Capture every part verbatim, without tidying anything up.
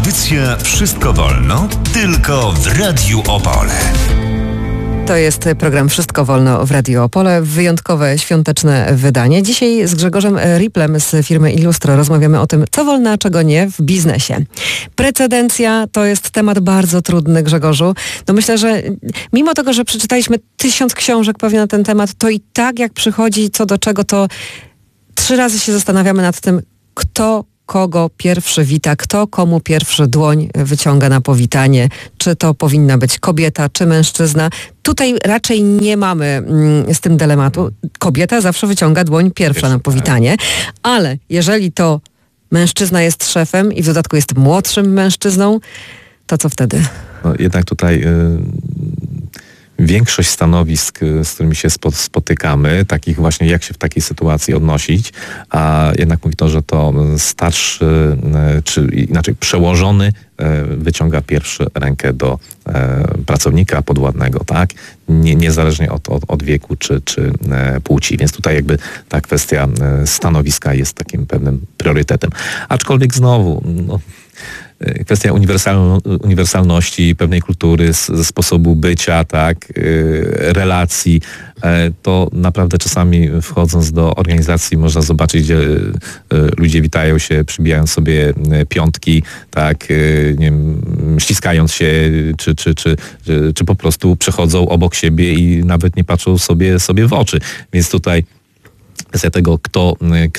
Audycja Wszystko Wolno, tylko w Radiu Opole. To jest program Wszystko Wolno w Radiu Opole, wyjątkowe świąteczne wydanie. Dzisiaj z Grzegorzem Riplem z firmy Illustro rozmawiamy o tym, co wolno, a czego nie w biznesie. Precedencja to jest temat bardzo trudny, Grzegorzu. No myślę, że mimo tego, że przeczytaliśmy tysiąc książek pewnie na ten temat, to i tak jak przychodzi co do czego, to trzy razy się zastanawiamy nad tym, kto kogo pierwszy wita, kto komu pierwszy dłoń wyciąga na powitanie, czy to powinna być kobieta, czy mężczyzna. Tutaj raczej nie mamy mm, z tym dylematu. Kobieta zawsze wyciąga dłoń pierwsza na powitanie, ale jeżeli to mężczyzna jest szefem i w dodatku jest młodszym mężczyzną, to co wtedy? No, jednak tutaj... Y- Większość stanowisk, z którymi się spotykamy, takich właśnie jak się w takiej sytuacji odnosić, a jednak mówi to, że to starszy, czy inaczej przełożony wyciąga pierwszy rękę do pracownika podwładnego, tak? Nie, niezależnie od, od, od wieku czy, czy płci. Więc tutaj jakby ta kwestia stanowiska jest takim pewnym priorytetem. Aczkolwiek znowu... No, kwestia uniwersal, uniwersalności, pewnej kultury, z, sposobu bycia, tak, relacji, to naprawdę czasami wchodząc do organizacji można zobaczyć, gdzie ludzie witają się, przybijając sobie piątki, tak, nie wiem, ściskając się, czy, czy, czy, czy, czy po prostu przechodzą obok siebie i nawet nie patrzą sobie, sobie w oczy. Więc tutaj kwestia tego, kto,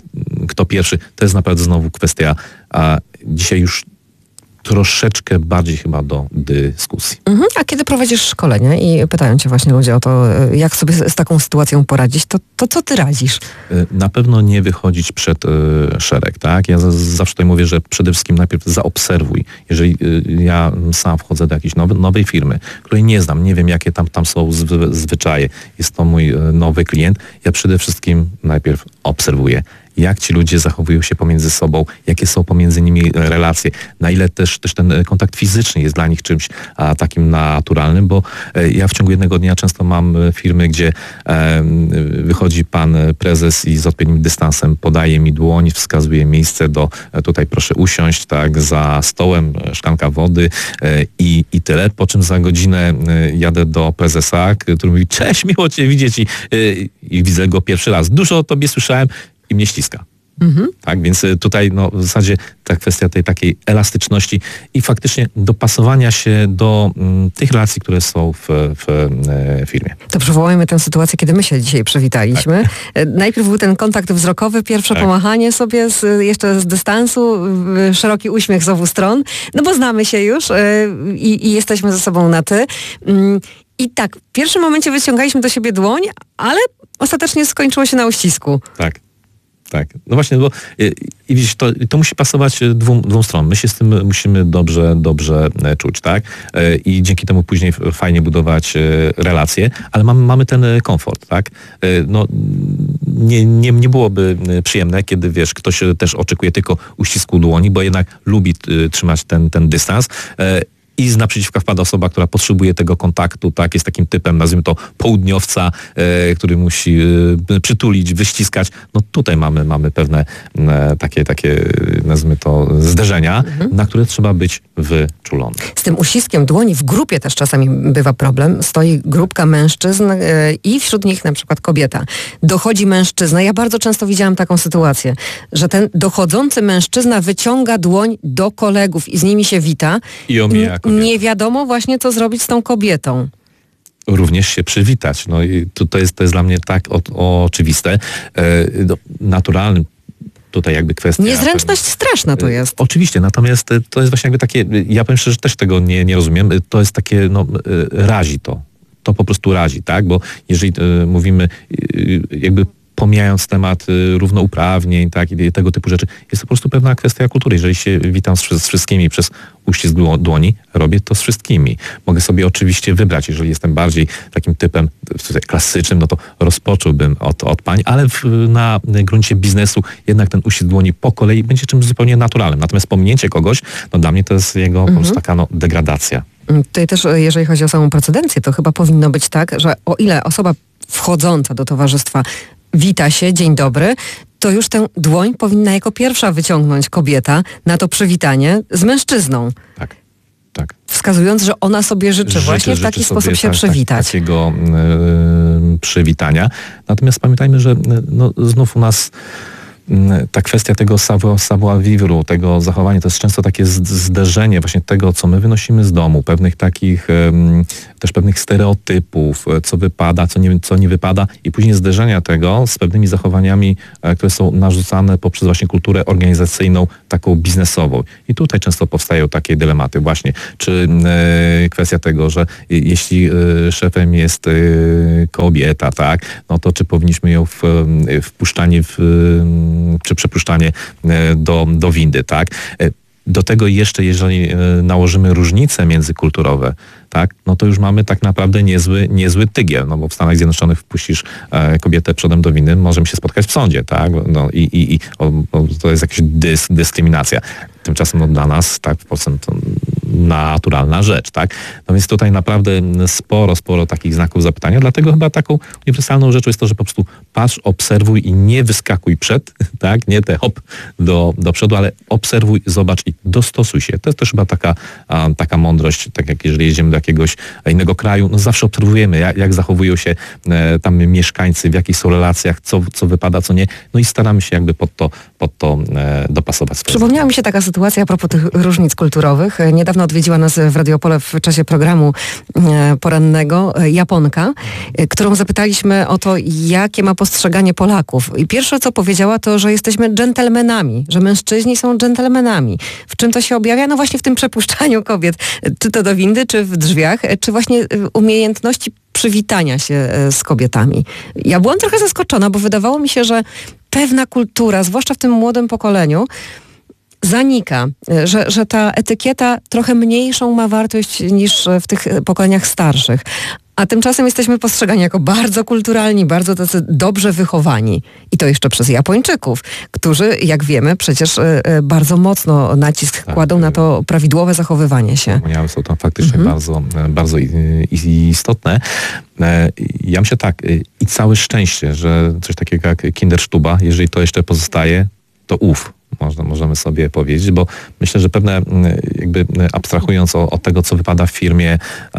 kto pierwszy, to jest naprawdę znowu kwestia, a dzisiaj już troszeczkę bardziej chyba do dyskusji. Mhm. A kiedy prowadzisz szkolenia i pytają cię właśnie ludzie o to, jak sobie z taką sytuacją poradzić, to, to co ty radzisz? Na pewno nie wychodzić przed y, szereg, tak? Ja z, zawsze tutaj mówię, że przede wszystkim najpierw zaobserwuj. Jeżeli y, ja sam wchodzę do jakiejś nowy, nowej firmy, której nie znam, nie wiem jakie tam, tam są zwy, zwyczaje, jest to mój y, nowy klient, ja przede wszystkim najpierw obserwuję, jak ci ludzie zachowują się pomiędzy sobą, jakie są pomiędzy nimi relacje, na ile też, też ten kontakt fizyczny jest dla nich czymś a, takim naturalnym, bo e, ja w ciągu jednego dnia często mam firmy, gdzie e, wychodzi pan prezes i z odpowiednim dystansem podaje mi dłoń, wskazuje miejsce do, e, tutaj proszę usiąść, tak, za stołem, szklanka wody e, i, i tyle, po czym za godzinę e, jadę do prezesa, który mówi, cześć, miło cię widzieć i, e, i widzę go pierwszy raz. Dużo o tobie słyszałem, i mnie ściska. Mhm. Tak, więc tutaj no, w zasadzie ta kwestia tej takiej elastyczności i faktycznie dopasowania się do m, tych relacji, które są w, w e, firmie. To przywołajmy tę sytuację, kiedy my się dzisiaj przywitaliśmy. Tak. Najpierw był ten kontakt wzrokowy, pierwsze tak. pomachanie sobie z, jeszcze z dystansu, szeroki uśmiech z obu stron, no bo znamy się już e, i, i jesteśmy ze sobą na ty. Mm, I tak, w pierwszym momencie wyciągaliśmy do siebie dłoń, ale ostatecznie skończyło się na uścisku. Tak. Tak, no właśnie, bo i, i widzisz, to, to musi pasować dwóm, dwóm stronom. My się z tym musimy dobrze, dobrze czuć, tak? I dzięki temu później fajnie budować relacje, ale mamy, mamy ten komfort, tak? No, nie, nie, nie byłoby przyjemne, kiedy, wiesz, ktoś też oczekuje tylko uścisku dłoni, bo jednak lubi trzymać ten, ten dystans. I z naprzeciwka wpada osoba, która potrzebuje tego kontaktu, tak, jest takim typem, nazwijmy to południowca, e, który musi e, przytulić, wyściskać. No tutaj mamy, mamy pewne e, takie, takie, nazwijmy to, zderzenia, mhm. na które trzeba być wyczulony. Z tym uściskiem dłoni w grupie też czasami bywa problem. Stoi grupka mężczyzn e, i wśród nich na przykład kobieta. Dochodzi mężczyzna. Ja bardzo często widziałam taką sytuację, że ten dochodzący mężczyzna wyciąga dłoń do kolegów i z nimi się wita. I omija kobietę. Nie wiadomo właśnie, co zrobić z tą kobietą. Również się przywitać. No i to, to, jest, to jest dla mnie tak o, o, oczywiste. E, no, naturalnym tutaj jakby kwestia... Niezręczność pewnie, straszna to jest. E, oczywiście, natomiast to jest właśnie jakby takie, ja powiem szczerze, że też tego nie, nie rozumiem. To jest takie, no, razi to. To po prostu razi, tak? Bo jeżeli e, mówimy e, jakby pomijając temat y, równouprawnień, tak, i tego typu rzeczy, jest to po prostu pewna kwestia kultury. Jeżeli się witam z, z wszystkimi przez uścisk dłoni, robię to z wszystkimi. Mogę sobie oczywiście wybrać, jeżeli jestem bardziej takim typem klasycznym, no to rozpocząłbym od, od pań, ale w, na gruncie biznesu jednak ten uścisk dłoni po kolei będzie czymś zupełnie naturalnym. Natomiast pominięcie kogoś, no dla mnie to jest jego mhm. po prostu taka no, degradacja. Tutaj też, jeżeli chodzi o samą precedencję, to chyba powinno być tak, że o ile osoba wchodząca do towarzystwa wita się, dzień dobry, to już tę dłoń powinna jako pierwsza wyciągnąć kobieta na to przywitanie z mężczyzną. Tak, tak. Wskazując, że ona sobie życzy, życzy właśnie w taki życzy sposób sobie, się tak, przywitać. Tak, takiego yy, przywitania. Natomiast pamiętajmy, że no, znów u nas ta kwestia tego savoir-vivre, tego zachowania, to jest często takie zderzenie właśnie tego, co my wynosimy z domu, pewnych takich, też pewnych stereotypów, co wypada, co nie, co nie wypada i później zderzenia tego z pewnymi zachowaniami, które są narzucane poprzez właśnie kulturę organizacyjną, taką biznesową. I tutaj często powstają takie dylematy właśnie, czy kwestia tego, że jeśli szefem jest kobieta, tak, no to czy powinniśmy ją w, wpuszczanie w czy przepuszczanie do, do windy, tak? Do tego jeszcze, jeżeli nałożymy różnice międzykulturowe, tak, no to już mamy tak naprawdę niezły, niezły tygiel, no bo w Stanach Zjednoczonych wpuścisz e, kobietę przodem do windy, możemy się spotkać w sądzie, tak, no i, i, i o, o, to jest jakaś dys, dyskryminacja. Tymczasem no, dla nas, tak, w Polsce to naturalna rzecz, tak. No więc tutaj naprawdę sporo, sporo takich znaków zapytania, dlatego chyba taką uniwersalną rzeczą jest to, że po prostu patrz, obserwuj i nie wyskakuj przed, tak, nie te hop do, do przodu, ale obserwuj, zobacz i dostosuj się. To jest też chyba taka, a, taka mądrość, tak jak jeżeli jedziemy do jakiegoś innego kraju, no zawsze obserwujemy, jak, jak zachowują się e, tam mieszkańcy, w jakich są relacjach, co, co wypada, co nie, no i staramy się jakby pod to, pod to e, dopasować. Przypomniała mi się taka sytuacja a propos tych różnic kulturowych. Niedawno odwiedziła nas w Radio Opole w czasie programu e, porannego e, Japonka, e, którą zapytaliśmy o to, jakie ma postrzeganie Polaków. I pierwsze, co powiedziała, to, że jesteśmy dżentelmenami, że mężczyźni są dżentelmenami. W czym to się objawia? No właśnie w tym przepuszczaniu kobiet, czy to do windy, czy w drzwiach, czy właśnie umiejętności przywitania się z kobietami. Ja byłam trochę zaskoczona, bo wydawało mi się, że pewna kultura, zwłaszcza w tym młodym pokoleniu, zanika, że, że ta etykieta trochę mniejszą ma wartość niż w tych pokoleniach starszych. A tymczasem jesteśmy postrzegani jako bardzo kulturalni, bardzo tacy dobrze wychowani. I to jeszcze przez Japończyków, którzy, jak wiemy, przecież bardzo mocno nacisk tak, kładą na to prawidłowe zachowywanie się. Wspomniałem, są tam faktycznie mhm. bardzo, bardzo istotne. Ja myślę tak, i całe szczęście, że coś takiego jak Kindersztuba, jeżeli to jeszcze pozostaje, to ów. Można, możemy sobie powiedzieć, bo myślę, że pewne jakby abstrahując od tego, co wypada w firmie,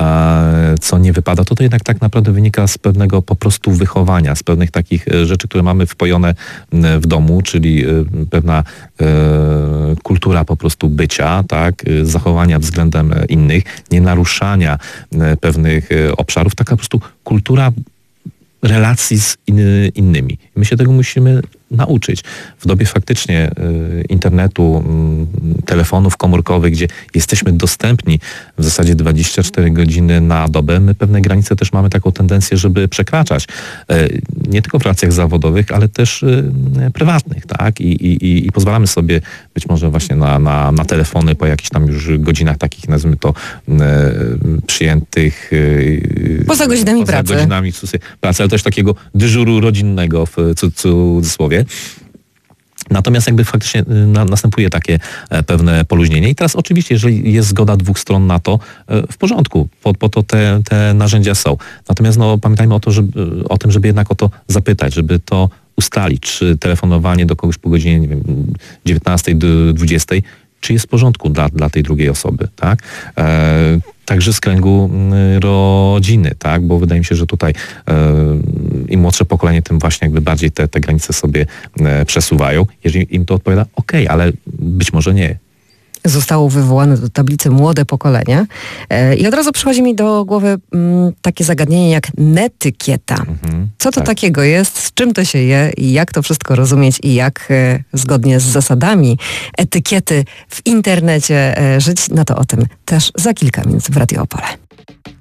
e, co nie wypada, to to jednak tak naprawdę wynika z pewnego po prostu wychowania, z pewnych takich rzeczy, które mamy wpojone w domu, czyli pewna e, kultura po prostu bycia, tak, zachowania względem innych, nie naruszania pewnych obszarów, taka po prostu kultura relacji z in, innymi. My się tego musimy nauczyć. W dobie faktycznie y, internetu, y, telefonów komórkowych, gdzie jesteśmy dostępni w zasadzie dwadzieścia cztery godziny na dobę, my pewne granice też mamy taką tendencję, żeby przekraczać. Y, nie tylko w relacjach zawodowych, ale też y, prywatnych, tak? I, i, i pozwalamy sobie być może właśnie na, na, na telefony po jakichś tam już godzinach takich, nazwijmy to, y, przyjętych y, poza godzinami poza pracy. godzinami pracy, ale też takiego dyżuru rodzinnego w cudzysłowie. Natomiast jakby faktycznie na, następuje takie e, pewne poluźnienie i teraz oczywiście, jeżeli jest zgoda dwóch stron na to, e, w porządku, po, po to te, te narzędzia są. Natomiast no, pamiętajmy o, to, żeby, o tym, żeby jednak o to zapytać, żeby to ustalić, czy telefonowanie do kogoś po godzinie, nie wiem, dziewiętnastej do dwudziestej, czy jest w porządku dla, dla tej drugiej osoby, tak? E, także z kręgu rodziny, tak? Bo wydaje mi się, że tutaj e, im młodsze pokolenie, tym właśnie jakby bardziej te, te granice sobie e, przesuwają. Jeżeli im to odpowiada, okej, okay, ale być może nie. Zostało wywołane do tablicy młode pokolenie. E, I od razu przychodzi mi do głowy m, takie zagadnienie jak netykieta. Mhm, Co to tak. takiego jest, z czym to się je i jak to wszystko rozumieć i jak e, zgodnie z zasadami etykiety w internecie e, żyć? No to o tym też za kilka minut w Radio Opole.